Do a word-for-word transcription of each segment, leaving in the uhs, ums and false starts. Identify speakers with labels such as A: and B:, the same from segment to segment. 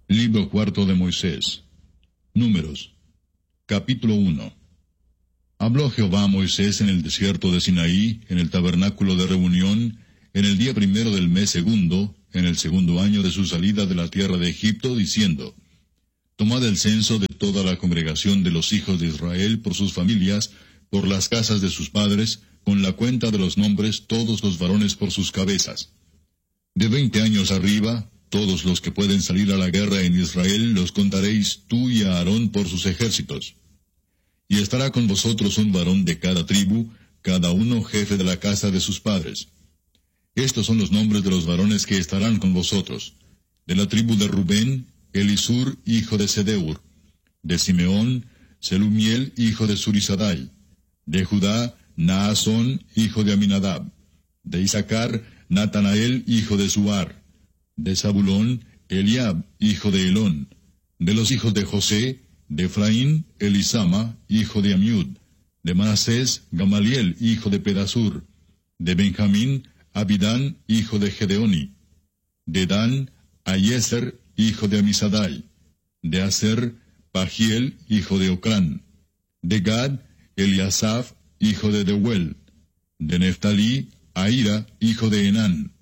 A: Libro cuarto de Moisés. Números. Capítulo uno. Habló Jehová a Moisés en el desierto de Sinaí, en el tabernáculo de reunión, en el día primero del mes segundo, en el segundo año de su salida de la tierra de Egipto, diciendo: Tomad el censo de toda la congregación de los hijos de Israel por sus familias, por las casas de sus padres, con la cuenta de los nombres, todos los varones por sus cabezas. De veinte años arriba, todos los que pueden salir a la guerra en Israel, los contaréis tú y a Aarón por sus ejércitos. Y estará con vosotros un varón de cada tribu, cada uno jefe de la casa de sus padres. Estos son los nombres de los varones que estarán con vosotros. De la tribu de Rubén, Elisur, hijo de Sedeur. De Simeón, Selumiel, hijo de Surisadai. De Judá, Naasón, hijo de Aminadab. De Isaacar, Natanael, hijo de Suar. De Zabulón, Eliab, hijo de Elón. De los hijos de José, de Efraín, Elisama, hijo de Amiud. De Manasés, Gamaliel, hijo de Pedasur. De Benjamín, Abidán, hijo de Gedeoni. De Dan, Ayeser, hijo de Amisadai. De Aser, Pagiel, hijo de Ocrán. De Gad, Eliasaf, hijo de Deuel. De Neftalí, Ahira, hijo de Enán.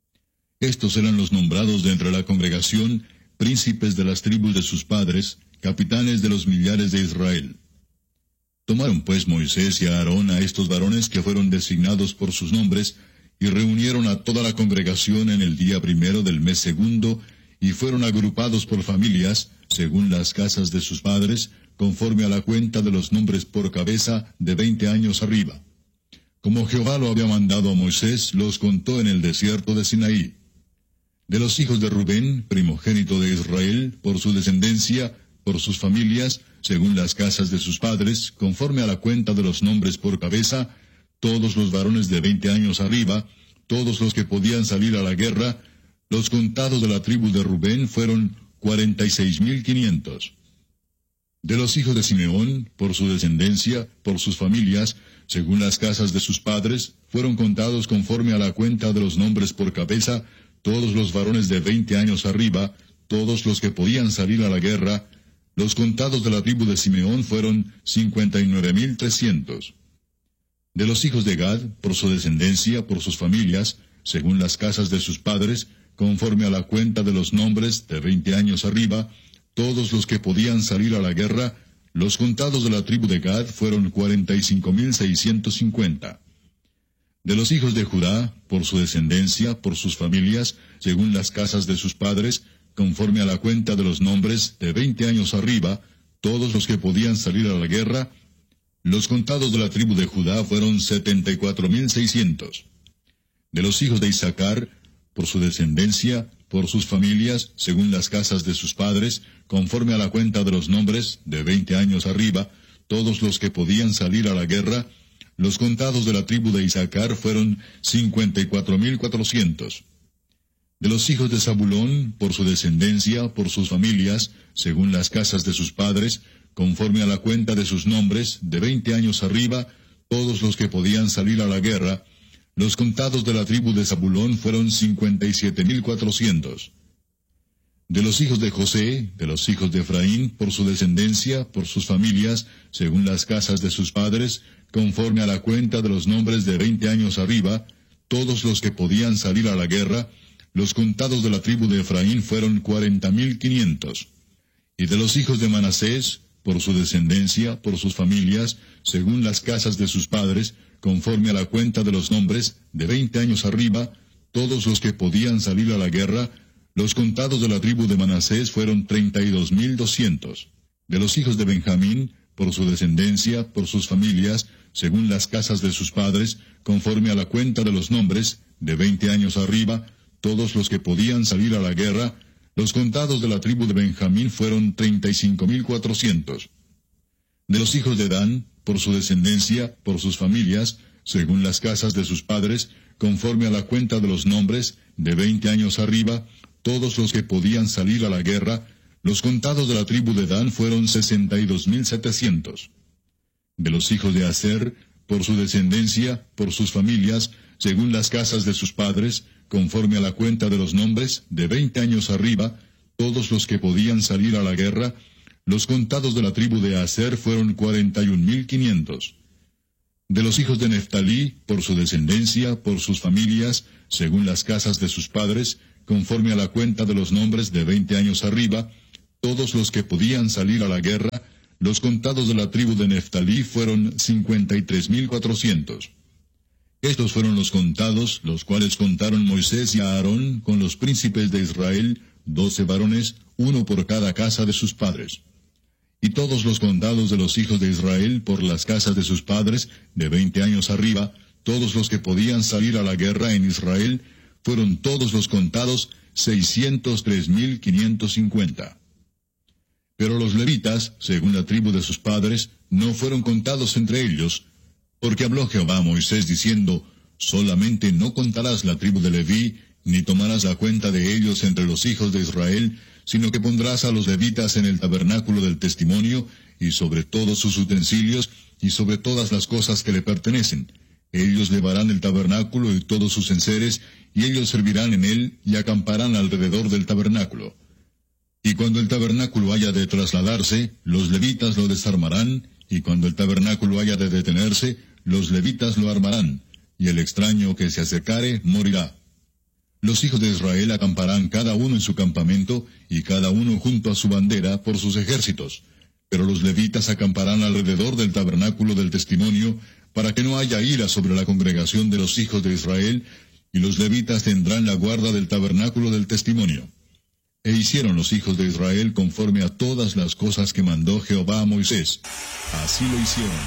A: Estos eran los nombrados de entre la congregación, príncipes de las tribus de sus padres, capitanes de los millares de Israel. Tomaron pues Moisés y Aarón a estos varones que fueron designados por sus nombres, y reunieron a toda la congregación en el día primero del mes segundo, y fueron agrupados por familias, según las casas de sus padres, conforme a la cuenta de los nombres por cabeza de veinte años arriba. Como Jehová lo había mandado a Moisés, los contó en el desierto de Sinaí. De los hijos de Rubén, primogénito de Israel, por su descendencia, por sus familias, según las casas de sus padres, conforme a la cuenta de los nombres por cabeza, todos los varones de veinte años arriba, todos los que podían salir a la guerra, los contados de la tribu de Rubén fueron cuarenta y seis mil quinientos. De los hijos de Simeón, por su descendencia, por sus familias, según las casas de sus padres, fueron contados conforme a la cuenta de los nombres por cabeza, todos los varones de veinte años arriba, todos los que podían salir a la guerra. Los contados de la tribu de Simeón fueron cincuenta y nueve mil trescientos. De los hijos de Gad, por su descendencia, por sus familias, según las casas de sus padres, conforme a la cuenta de los nombres de veinte años arriba, todos los que podían salir a la guerra, los contados de la tribu de Gad fueron cuarenta y cinco mil seiscientos cincuenta. De los hijos de Judá, por su descendencia, por sus familias, según las casas de sus padres, conforme a la cuenta de los nombres de veinte años arriba, todos los que podían salir a la guerra, los contados de la tribu de Judá fueron setenta y cuatro mil seiscientos. De los hijos de Isaacar, por su descendencia, por sus familias, según las casas de sus padres, conforme a la cuenta de los nombres de veinte años arriba, todos los que podían salir a la guerra, los contados de la tribu de Isaacar fueron cincuenta y cuatro mil cuatrocientos. De los hijos de Zabulón, por su descendencia, por sus familias, según las casas de sus padres, conforme a la cuenta de sus nombres, de veinte años arriba, todos los que podían salir a la guerra, los contados de la tribu de Zabulón fueron cincuenta y siete mil cuatrocientos. De los hijos de José, de los hijos de Efraín, por su descendencia, por sus familias, según las casas de sus padres, conforme a la cuenta de los nombres de veinte años arriba, todos los que podían salir a la guerra, los contados de la tribu de Efraín fueron cuarenta mil quinientos. Y de los hijos de Manasés, por su descendencia, por sus familias, según las casas de sus padres, conforme a la cuenta de los nombres, de veinte años arriba, todos los que podían salir a la guerra, los contados de la tribu de Manasés fueron treinta y dos mil doscientos. De los hijos de Benjamín, por su descendencia, por sus familias, según las casas de sus padres, conforme a la cuenta de los nombres, de veinte años arriba, todos los que podían salir a la guerra, los contados de la tribu de Benjamín fueron treinta y cinco mil cuatrocientos. De los hijos de Dan, por su descendencia, por sus familias, según las casas de sus padres, conforme a la cuenta de los nombres, de veinte años arriba, todos los que podían salir a la guerra, los contados de la tribu de Dan fueron sesenta y dos mil setecientos. De los hijos de Aser, por su descendencia, por sus familias, según las casas de sus padres, conforme a la cuenta de los nombres, de veinte años arriba, todos los que podían salir a la guerra, los contados de la tribu de Aser fueron cuarenta y un mil quinientos. De los hijos de Neftalí, por su descendencia, por sus familias, según las casas de sus padres, conforme a la cuenta de los nombres de veinte años arriba, todos los que podían salir a la guerra, los contados de la tribu de Neftalí fueron cincuenta y tres mil cuatrocientos. Estos fueron los contados, los cuales contaron Moisés y Aarón con los príncipes de Israel, doce varones, uno por cada casa de sus padres. Y todos los contados de los hijos de Israel por las casas de sus padres, de veinte años arriba, todos los que podían salir a la guerra en Israel, fueron todos los contados seiscientos tres mil quinientos cincuenta. Pero los levitas, según la tribu de sus padres, no fueron contados entre ellos, porque habló Jehová a Moisés diciendo, solamente no contarás la tribu de Leví, ni tomarás la cuenta de ellos entre los hijos de Israel, sino que pondrás a los levitas en el tabernáculo del testimonio, y sobre todos sus utensilios, y sobre todas las cosas que le pertenecen. Ellos llevarán el tabernáculo y todos sus enseres, y ellos servirán en él, y acamparán alrededor del tabernáculo. Y cuando el tabernáculo haya de trasladarse, los levitas lo desarmarán, y cuando el tabernáculo haya de detenerse, los levitas lo armarán, y el extraño que se acercare morirá. Los hijos de Israel acamparán cada uno en su campamento, y cada uno junto a su bandera por sus ejércitos. Pero los levitas acamparán alrededor del tabernáculo del testimonio, para que no haya ira sobre la congregación de los hijos de Israel, y los levitas tendrán la guarda del tabernáculo del testimonio. E hicieron los hijos de Israel conforme a todas las cosas que mandó Jehová a Moisés. Así lo hicieron.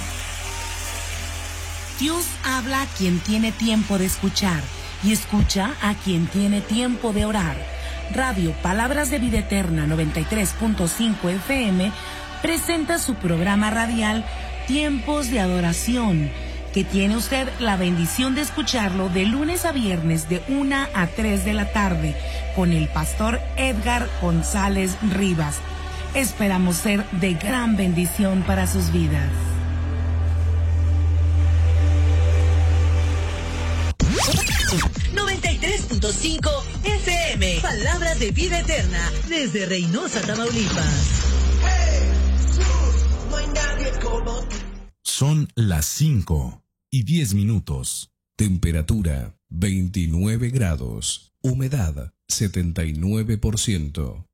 B: Dios habla a quien tiene tiempo de escuchar, y escucha a quien tiene tiempo de orar. Radio Palabras de Vida Eterna noventa y tres punto cinco F M presenta su programa radial Tiempos de Adoración, que tiene usted la bendición de escucharlo de lunes a viernes de una a tres de la tarde con el pastor Edgar González Rivas. Esperamos ser de gran bendición para sus vidas.
C: noventa y tres punto cinco F M, Palabras de Vida Eterna, desde Reynosa, Tamaulipas.
D: Son las cinco y diez minutos. Temperatura veintinueve grados. Humedad setenta y nueve por ciento.